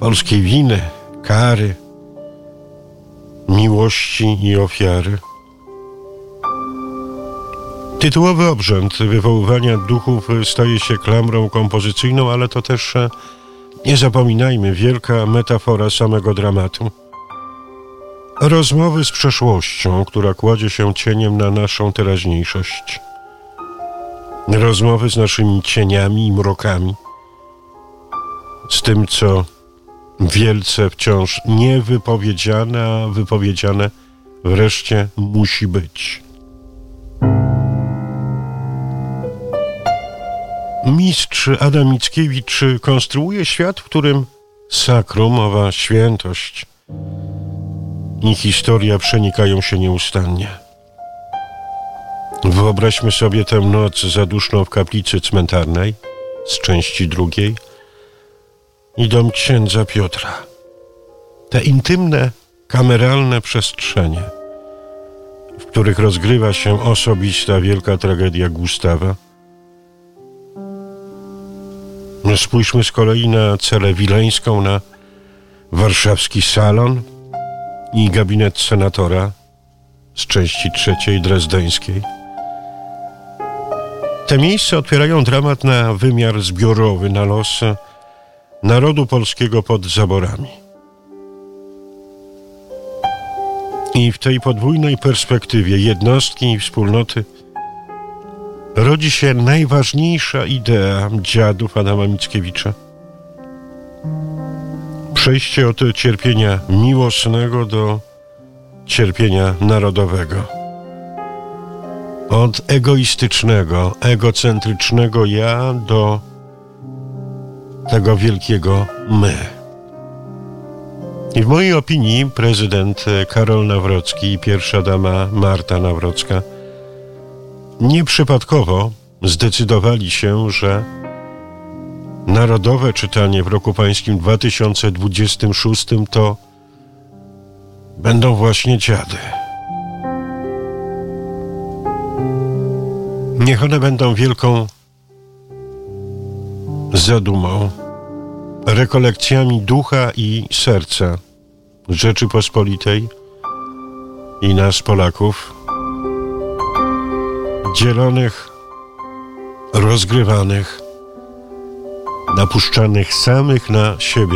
polskiej winy, kary, miłości i ofiary. Tytułowy obrzęd wywoływania duchów staje się klamrą kompozycyjną, ale to też, nie zapominajmy, wielka metafora samego dramatu. Rozmowy z przeszłością, która kładzie się cieniem na naszą teraźniejszość. Rozmowy z naszymi cieniami i mrokami. Z tym, co wielce wciąż niewypowiedziane, a wypowiedziane wreszcie musi być. Mistrz Adam Mickiewicz konstruuje świat, w którym sakrum, owa świętość i historia przenikają się nieustannie. Wyobraźmy sobie tę noc zaduszną w kaplicy cmentarnej z części drugiej i dom księdza Piotra. Te intymne, kameralne przestrzenie, w których rozgrywa się osobista wielka tragedia Gustawa. Spójrzmy z kolei na celę wileńską, na warszawski salon i gabinet senatora z części trzeciej drezdeńskiej. Te miejsca otwierają dramat na wymiar zbiorowy, na los narodu polskiego pod zaborami. I w tej podwójnej perspektywie jednostki i wspólnoty rodzi się najważniejsza idea dziadów Adama Mickiewicza. Przejście od cierpienia miłosnego do cierpienia narodowego. Od egoistycznego, egocentrycznego ja do tego wielkiego my. I w mojej opinii prezydent Karol Nawrocki i pierwsza dama Marta Nawrocka nieprzypadkowo zdecydowali się, że narodowe czytanie w roku pańskim 2026 to będą właśnie dziady. Niech one będą wielką zadumą, rekolekcjami ducha i serca Rzeczypospolitej i nas, Polaków, dzielonych, rozgrywanych, napuszczanych samych na siebie.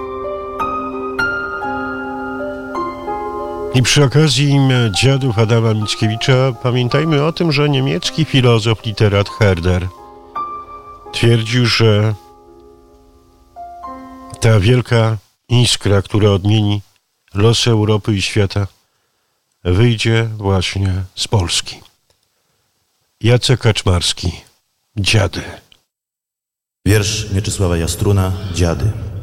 I przy okazji dziadów Adama Mickiewicza pamiętajmy o tym, że niemiecki filozof, literat Herder twierdził, że ta wielka iskra, która odmieni losy Europy i świata, wyjdzie właśnie z Polski. Jacek Kaczmarski, Dziady. Wiersz Mieczysława Jastruna, Dziady.